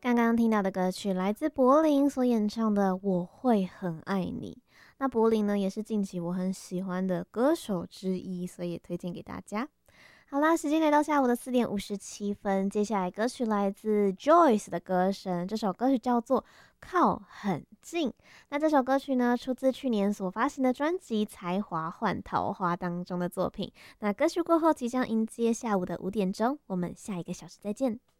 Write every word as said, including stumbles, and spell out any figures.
刚刚听到的歌曲来自柏林所演唱的《我会很爱你》。那柏林呢，也是近期我很喜欢的歌手之一，所以也推荐给大家。好啦，时间来到下午的四点五十七分，接下来歌曲来自 Joyce 的歌声，这首歌曲叫做《靠很近》。那这首歌曲呢，出自去年所发行的专辑《才华换桃花》当中的作品。那歌曲过后，即将迎接下午的五点钟，我们下一个小时再见。